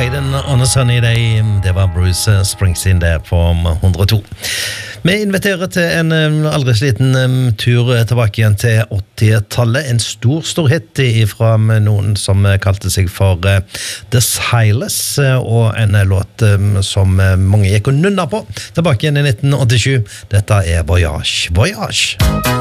Maiden on a Sunny Day. Det var Bruce Springsteen der på 102. Vi inviterer til en aldri sliten tur tilbake igjen til 80-tallet. En stor hit fra noen som kalte seg for The Silas, og en låt som mange gikk og nunna på. Tilbake igjen i 1987. Dette er Voyage, Voyage.